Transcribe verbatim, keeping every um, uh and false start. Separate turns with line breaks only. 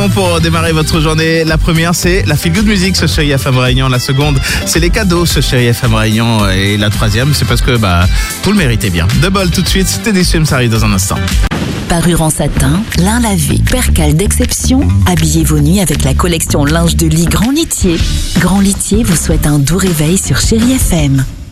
questions pour démarrer votre journée. La première, c'est la feel good music sur Chérie F M Réunion. La seconde, c'est les cadeaux sur Chérie F M Réunion. Et la troisième, c'est parce que bah vous le méritez bien. De bol tout de suite, Teddy Swims arrive dans un instant.
Parure en satin, lin lavé, percale d'exception, habillez vos nuits avec la collection linge de lit Grand Litier. Grand Litier vous souhaite un doux réveil sur Chérie F M.